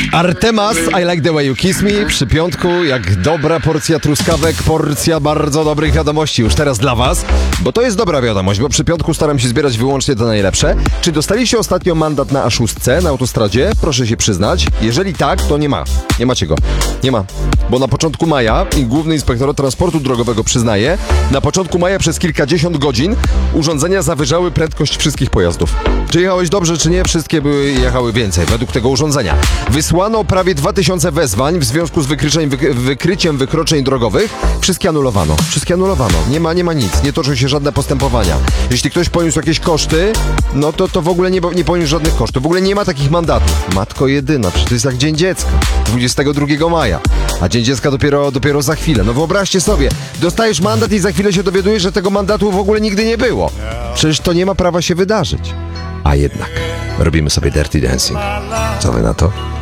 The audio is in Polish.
Artemas, I like the way you kiss me. Przy piątku, jak dobra porcja truskawek, porcja bardzo dobrych wiadomości już teraz dla was, bo to jest dobra wiadomość, bo przy piątku staram się zbierać wyłącznie te najlepsze. Czy dostaliście ostatnio mandat na A6 na autostradzie? Proszę się przyznać. Jeżeli tak, to nie ma. Nie macie go. Nie ma. Bo na początku maja, i Główny Inspektorat Transportu Drogowego przyznaje, na początku maja przez kilkadziesiąt godzin urządzenia zawyżały prędkość wszystkich pojazdów. Czy jechałeś dobrze, czy nie? Wszystkie jechały więcej według tego urządzenia. Wysłano prawie 2000 wezwań w związku z wykryciem wykroczeń drogowych. Wszystkie anulowano. Wszystkie anulowano. Nie ma nic. Nie toczą się żadne postępowania. Jeśli ktoś poniósł jakieś koszty, no to w ogóle nie poniósł żadnych kosztów. W ogóle nie ma takich mandatów. Matko jedyna, przecież to jest jak Dzień Dziecka. 22 maja. A Dzień Dziecka dopiero za chwilę. No wyobraźcie sobie, dostajesz mandat i za chwilę się dowiadujesz, że tego mandatu w ogóle nigdy nie było. Przecież to nie ma prawa się wydarzyć. A jednak robimy sobie Dirty Dancing. Co wy na to?